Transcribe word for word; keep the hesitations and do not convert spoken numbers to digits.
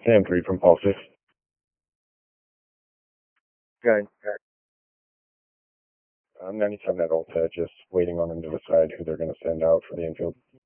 Sam three from Paul six. Good. I'm ninety-seven at Ulta, just waiting on them to decide who they're going to send out for the infield.